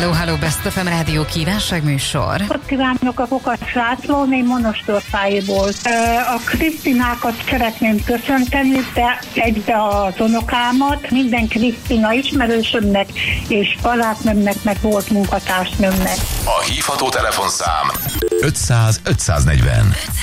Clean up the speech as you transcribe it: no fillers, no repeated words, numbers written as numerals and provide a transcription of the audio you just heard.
Halló, Best FM rádió kívánságműsor. Ott kívánok a Kokacs Lászlóné Monostorfájból. A Krisztinákat szeretném köszönteni, de egybe az unokámat, minden Krisztina ismerősömnek és barátnőmnek, meg volt munkatársnőmnek. A hívható telefonszám 500 540.